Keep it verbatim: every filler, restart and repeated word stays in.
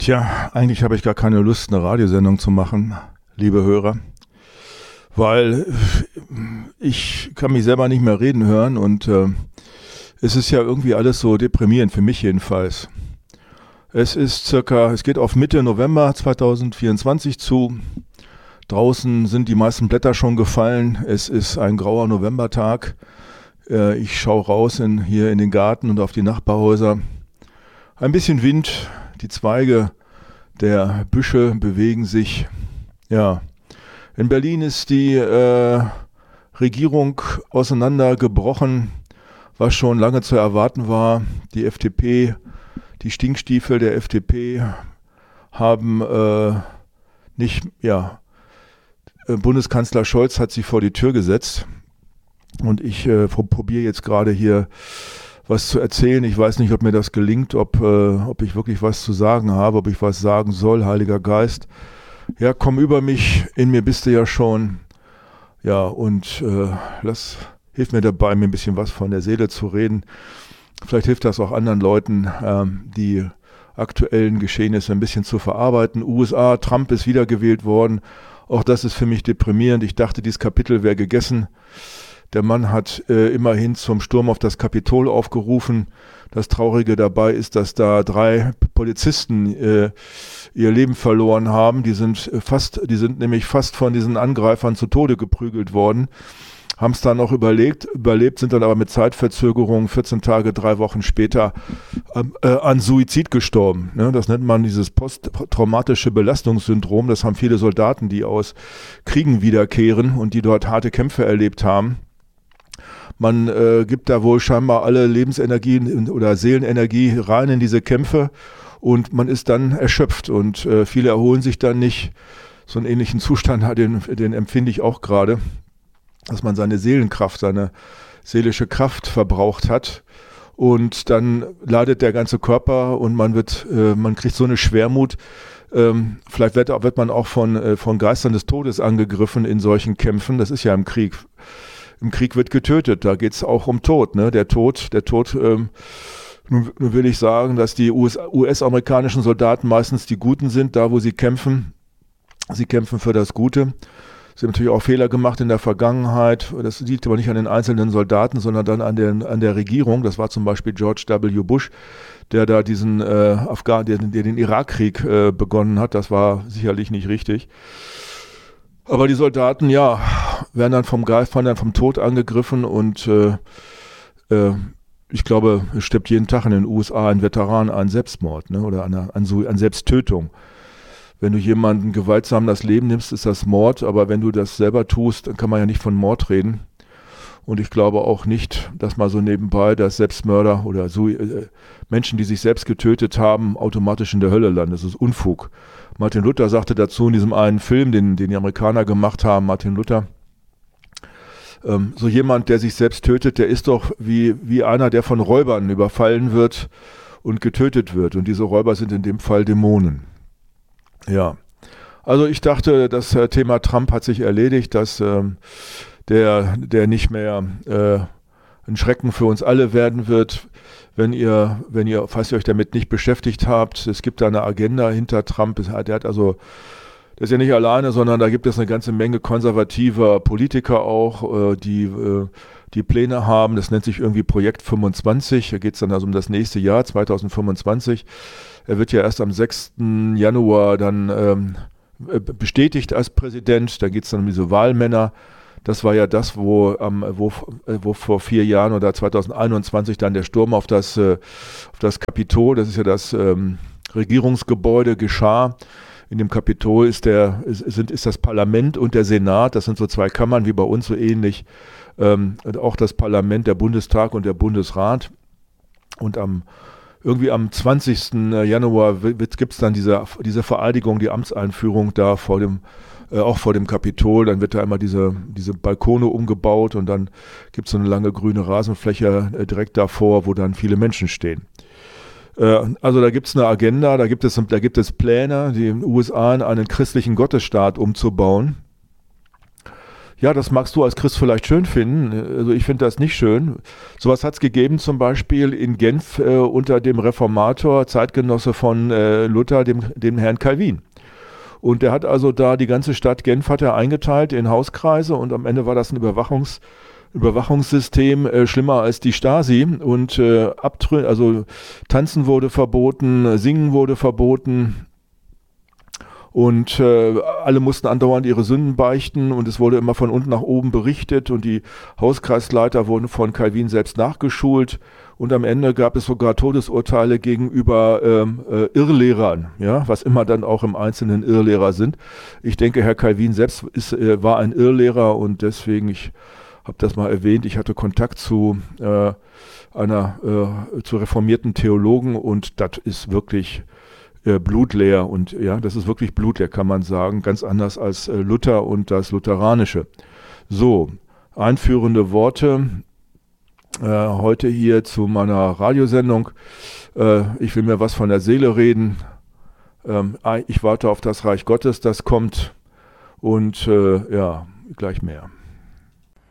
Tja, eigentlich habe ich gar keine Lust, eine Radiosendung zu machen, liebe Hörer, weil ich kann mich selber nicht mehr reden hören und äh, es ist ja irgendwie alles so deprimierend, für mich jedenfalls. Es ist circa, es geht auf Mitte November zweitausendvierundzwanzig zu. Draußen sind die meisten Blätter schon gefallen. Es ist ein grauer Novembertag. Äh, ich schaue raus in, hier in den Garten und auf die Nachbarhäuser. Ein bisschen Wind, die Zweige der Büsche bewegen sich. Ja, in Berlin ist die äh, Regierung auseinandergebrochen, was schon lange zu erwarten war. Die F D P, die Stinkstiefel der F D P haben äh, nicht, ja, Bundeskanzler Scholz hat sie vor die Tür gesetzt und ich äh, probiere jetzt gerade hier was zu erzählen. Ich weiß nicht, ob mir das gelingt, ob, äh, ob ich wirklich was zu sagen habe, ob ich was sagen soll. Heiliger Geist, ja, komm über mich, in mir bist du ja schon. Ja, und äh, lass, hilf mir dabei, mir ein bisschen was von der Seele zu reden. Vielleicht hilft das auch anderen Leuten, ähm, die aktuellen Geschehnisse ein bisschen zu verarbeiten. U S A, Trump ist wiedergewählt worden. Auch das ist für mich deprimierend. Ich dachte, dieses Kapitel wäre gegessen. Der Mann hat äh, immerhin zum Sturm auf das Kapitol aufgerufen. Das Traurige dabei ist, dass da drei Polizisten äh, ihr Leben verloren haben. Die sind fast, die sind nämlich fast von diesen Angreifern zu Tode geprügelt worden. Haben es dann noch überlegt, überlebt, sind dann aber mit Zeitverzögerung vierzehn Tage, drei Wochen später äh, an Suizid gestorben. Ne? Das nennt man dieses posttraumatische Belastungssyndrom. Das haben viele Soldaten, die aus Kriegen wiederkehren und die dort harte Kämpfe erlebt haben. Man äh, gibt da wohl scheinbar alle Lebensenergie oder Seelenenergie rein in diese Kämpfe und man ist dann erschöpft und äh, viele erholen sich dann nicht. So einen ähnlichen Zustand, den, den empfinde ich auch gerade, dass man seine Seelenkraft, seine seelische Kraft verbraucht hat und dann leidet der ganze Körper und man wird, äh, man kriegt so eine Schwermut. Ähm, vielleicht wird, wird man auch von, äh, von Geistern des Todes angegriffen in solchen Kämpfen. Das ist ja im Krieg. Im Krieg wird getötet, da geht es auch um Tod. Ne? Der Tod, der Tod, ähm, nun, nun will ich sagen, dass die U S-amerikanischen Soldaten meistens die Guten sind, da wo sie kämpfen. Sie kämpfen für das Gute. Sie haben natürlich auch Fehler gemacht in der Vergangenheit. Das liegt aber nicht an den einzelnen Soldaten, sondern dann an, den, an der Regierung. Das war zum Beispiel George W. Bush, der da diesen äh, Afghan, der, der den Irakkrieg äh, begonnen hat. Das war sicherlich nicht richtig. Aber die Soldaten, ja, werden dann vom Geist, werden dann vom Tod angegriffen und äh, äh, ich glaube, es stirbt jeden Tag in den U S A ein Veteran an Selbstmord, ne, oder an, an, an Selbsttötung. Wenn du jemanden gewaltsam das Leben nimmst, ist das Mord, aber wenn du das selber tust, dann kann man ja nicht von Mord reden. Und ich glaube auch nicht, dass mal so nebenbei, dass Selbstmörder oder so, äh, Menschen, die sich selbst getötet haben, automatisch in der Hölle landen. Das ist Unfug. Martin Luther sagte dazu in diesem einen Film, den, den die Amerikaner gemacht haben, Martin Luther, ähm, so jemand, der sich selbst tötet, der ist doch wie, wie einer, der von Räubern überfallen wird und getötet wird. Und diese Räuber sind in dem Fall Dämonen. Ja, also ich dachte, das äh, Thema Trump hat sich erledigt, dass ähm, der, der nicht mehr äh, ein Schrecken für uns alle werden wird, wenn ihr, wenn ihr, falls ihr euch damit nicht beschäftigt habt. Es gibt da eine Agenda hinter Trump. Der hat also, der ist ja nicht alleine, sondern da gibt es eine ganze Menge konservativer Politiker auch, äh, die äh, die Pläne haben. Das nennt sich irgendwie Projekt fünfundzwanzig. Da geht es dann also um das nächste Jahr, zweitausendfünfundzwanzig. Er wird ja erst am sechsten Januar dann ähm, bestätigt als Präsident. Da geht es dann um diese Wahlmänner. Das war ja das, wo, ähm, wo, wo vor vier Jahren oder zweitausendeinundzwanzig dann der Sturm auf das, äh, auf das Kapitol, das ist ja das ähm, Regierungsgebäude, geschah. In dem Kapitol ist, der, ist, sind, ist das Parlament und der Senat. Das sind so zwei Kammern wie bei uns so ähnlich. Ähm, auch das Parlament, der Bundestag und der Bundesrat. Und am irgendwie am zwanzigsten Januar gibt es dann diese, diese Vereidigung, die Amtseinführung da vor dem, äh, auch vor dem Kapitol. Dann wird da immer diese, diese Balkone umgebaut und dann gibt es so eine lange grüne Rasenfläche äh, direkt davor, wo dann viele Menschen stehen. Äh, also da gibt es eine Agenda, da gibt es, da gibt es Pläne, die in den U S A in einen christlichen Gottesstaat umzubauen. Ja, das magst du als Christ vielleicht schön finden. Also ich finde das nicht schön. Sowas hat es gegeben zum Beispiel in Genf äh, unter dem Reformator, Zeitgenosse von äh, Luther, dem, dem Herrn Calvin. Und der hat also da die ganze Stadt Genf hat er eingeteilt in Hauskreise und am Ende war das ein Überwachungs, Überwachungssystem, äh, schlimmer als die Stasi. Und äh, Abtrün, also Tanzen wurde verboten, Singen wurde verboten. Und äh, alle mussten andauernd ihre Sünden beichten und es wurde immer von unten nach oben berichtet und die Hauskreisleiter wurden von Calvin selbst nachgeschult und am Ende gab es sogar Todesurteile gegenüber ähm, äh, Irrlehrern, ja, was immer dann auch im Einzelnen Irrlehrer sind. Ich denke, Herr Calvin selbst ist, äh, war ein Irrlehrer und deswegen, ich habe das mal erwähnt, ich hatte Kontakt zu äh, einer äh, zu reformierten Theologen und das ist wirklich Äh, blutleer und ja, das ist wirklich blutleer, kann man sagen, ganz anders als äh, Luther und das Lutheranische. So, einführende Worte äh, heute hier zu meiner Radiosendung. Äh, ich will mir was von der Seele reden. Ähm, ich warte auf das Reich Gottes, das kommt und äh, ja, gleich mehr.